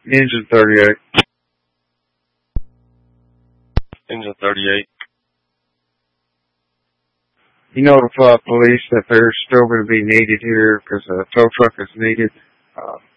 Engine 38. Engine 38. You notify police that they're still going to be needed here because a tow truck is needed.